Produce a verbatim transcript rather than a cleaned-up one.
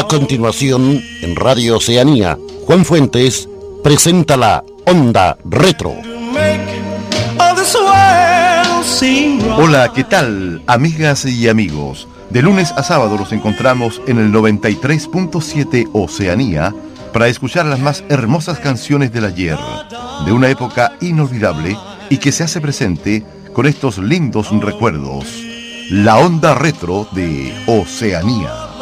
A continuación, en Radio Oceanía, Juan Fuentes presenta la Onda Retro. Hola, ¿qué tal, amigas y amigos? De lunes a sábado nos encontramos en el noventa y tres punto siete Oceanía para escuchar las más hermosas canciones del ayer, de una época inolvidable y que se hace presente con estos lindos recuerdos. La Onda Retro de Oceanía.